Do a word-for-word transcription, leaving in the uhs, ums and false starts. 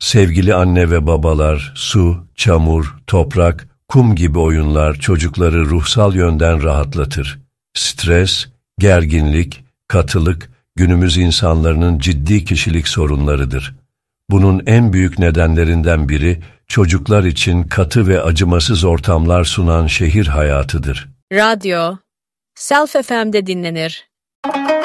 Sevgili anne ve babalar, su, çamur, toprak, kum gibi oyunlar çocukları ruhsal yönden rahatlatır. Stres, gerginlik, katılık, günümüz insanlarının ciddi kişilik sorunlarıdır. Bunun en büyük nedenlerinden biri, çocuklar için katı ve acımasız ortamlar sunan şehir hayatıdır. Radyo, Self F M'de dinlenir.